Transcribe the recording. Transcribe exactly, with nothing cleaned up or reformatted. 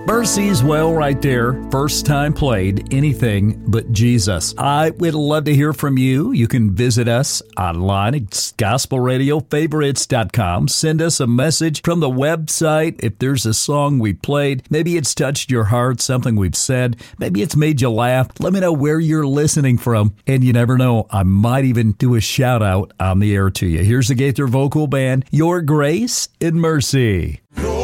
Mercy's Well right there. First time played Anything But Jesus. I would love to hear from you. You can visit us online at gospel radio favorites dot com. Send us a message from the website. If there's a song we played, maybe it's touched your heart, something we've said, maybe it's made you laugh. Let me know where you're listening from. And you never know, I might even do a shout out on the air to you. Here's the Gaither Vocal Band, Your Grace and Mercy.